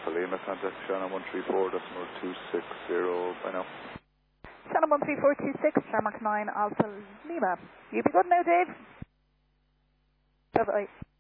Alpha Lima, contact Shannon 134.260 by now. Shannon 13426, Shamrock 9 Alpha Lima. You be good now, Dave? Bye-bye.